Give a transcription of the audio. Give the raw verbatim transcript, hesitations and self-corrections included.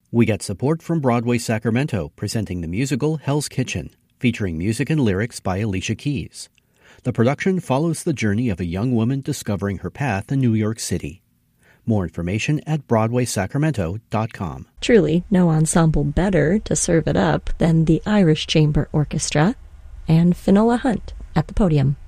We get support from Broadway Sacramento, presenting the musical Hell's Kitchen, featuring music and lyrics by Alicia Keys. The production follows the journey of a young woman discovering her path in New York City. More information at broadway sacramento dot com. Truly, no ensemble better to serve it up than the Irish Chamber Orchestra and Finola Hunt at the podium.